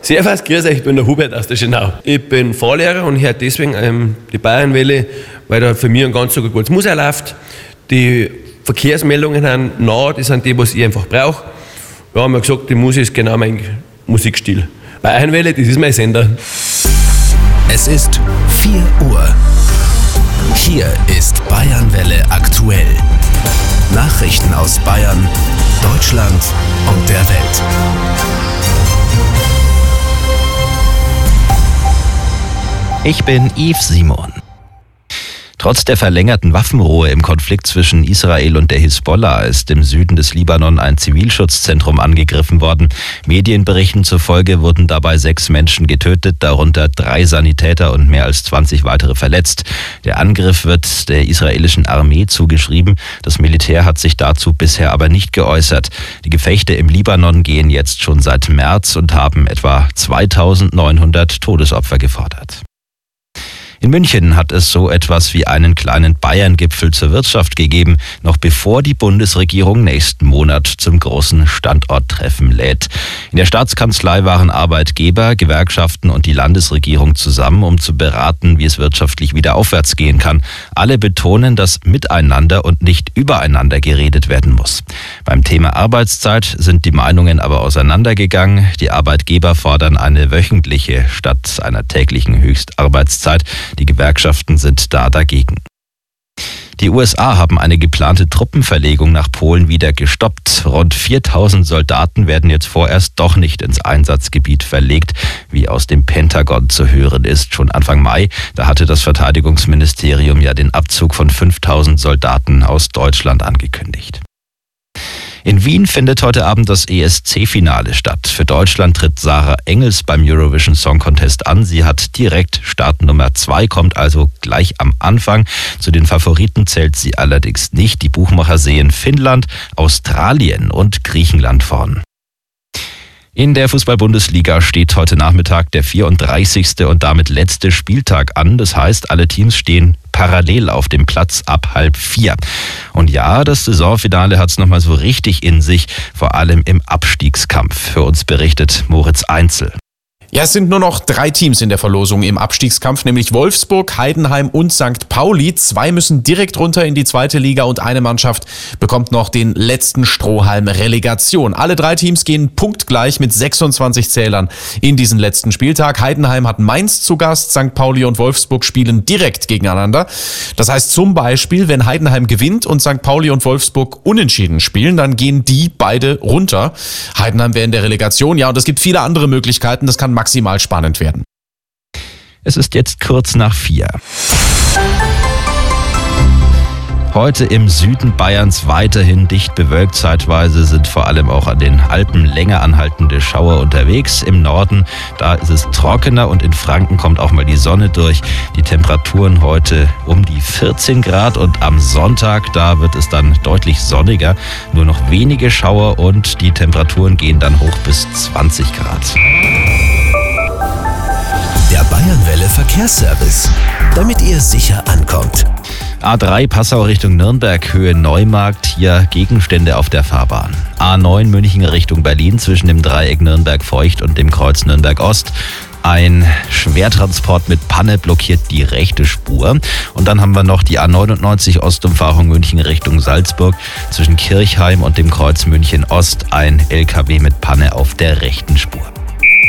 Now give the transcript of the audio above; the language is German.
Servus, grüß euch, ich bin der Hubert aus der Schönau. Ich bin Fahrlehrer und höre deswegen die Bayernwelle, weil da für mich ein ganz so gutes Musik läuft. Die Verkehrsmeldungen sind nah, das sind die, was ich einfach brauche. Wir haben ja gesagt, die Musik ist genau mein Musikstil. Bayernwelle, das ist mein Sender. Es ist 4 Uhr. Hier ist Bayernwelle aktuell. Nachrichten aus Bayern, Deutschland und der Welt. Ich bin Yves Simon. Trotz der verlängerten Waffenruhe im Konflikt zwischen Israel und der Hisbollah ist im Süden des Libanon ein Zivilschutzzentrum angegriffen worden. Medienberichten zufolge wurden dabei 6 Menschen getötet, darunter 3 Sanitäter und mehr als 20 weitere verletzt. Der Angriff wird der israelischen Armee zugeschrieben. Das Militär hat sich dazu bisher aber nicht geäußert. Die Gefechte im Libanon gehen jetzt schon seit März und haben etwa 2900 Todesopfer gefordert. In München hat es so etwas wie einen kleinen Bayern-Gipfel zur Wirtschaft gegeben, noch bevor die Bundesregierung nächsten Monat zum großen Standorttreffen lädt. In der Staatskanzlei waren Arbeitgeber, Gewerkschaften und die Landesregierung zusammen, um zu beraten, wie es wirtschaftlich wieder aufwärts gehen kann. Alle betonen, dass miteinander und nicht übereinander geredet werden muss. Beim Thema Arbeitszeit sind die Meinungen aber auseinandergegangen. Die Arbeitgeber fordern eine wöchentliche statt einer täglichen Höchstarbeitszeit. Die Gewerkschaften sind da dagegen. Die USA haben eine geplante Truppenverlegung nach Polen wieder gestoppt. Rund 4000 Soldaten werden jetzt vorerst doch nicht ins Einsatzgebiet verlegt, wie aus dem Pentagon zu hören ist. Schon Anfang Mai, da hatte das Verteidigungsministerium ja den Abzug von 5000 Soldaten aus Deutschland angekündigt. In Wien findet heute Abend das ESC-Finale statt. Für Deutschland tritt Sarah Engels beim Eurovision Song Contest an. Sie hat direkt Startnummer 2, kommt also gleich am Anfang. Zu den Favoriten zählt sie allerdings nicht. Die Buchmacher sehen Finnland, Australien und Griechenland vorn. In der Fußball-Bundesliga steht heute Nachmittag der 34. und damit letzte Spieltag an. Das heißt, alle Teams stehen parallel auf dem Platz ab 3:30. Und ja, das Saisonfinale hat es nochmal so richtig in sich, vor allem im Abstiegskampf. Für uns berichtet Moritz Einzel. Ja, es sind nur noch 3 Teams in der Verlosung im Abstiegskampf, nämlich Wolfsburg, Heidenheim und St. Pauli. 2 müssen direkt runter in die 2. Liga und eine Mannschaft bekommt noch den letzten Strohhalm Relegation. Alle 3 Teams gehen punktgleich mit 26 Zählern in diesen letzten Spieltag. Heidenheim hat Mainz zu Gast, St. Pauli und Wolfsburg spielen direkt gegeneinander. Das heißt zum Beispiel, wenn Heidenheim gewinnt und St. Pauli und Wolfsburg unentschieden spielen, dann gehen die beide runter. Heidenheim wäre in der Relegation, ja, und es gibt viele andere Möglichkeiten. Das kann maximal spannend werden. Es ist jetzt kurz nach 4. Heute im Süden Bayerns weiterhin dicht bewölkt. Zeitweise sind vor allem auch an den Alpen länger anhaltende Schauer unterwegs. Im Norden, da ist es trockener und in Franken kommt auch mal die Sonne durch. Die Temperaturen heute um die 14 Grad und am Sonntag, da wird es dann deutlich sonniger. Nur noch wenige Schauer und die Temperaturen gehen dann hoch bis 20 Grad. Der Bayernwelle Verkehrsservice, damit ihr sicher ankommt. A3 Passau Richtung Nürnberg, Höhe Neumarkt, hier Gegenstände auf der Fahrbahn. A9 München Richtung Berlin zwischen dem Dreieck Nürnberg-Feucht und dem Kreuz Nürnberg-Ost. Ein Schwertransport mit Panne blockiert die rechte Spur. Und dann haben wir noch die A99 Ostumfahrung München Richtung Salzburg. Zwischen Kirchheim und dem Kreuz München Ost ein LKW mit Panne auf der rechten Spur.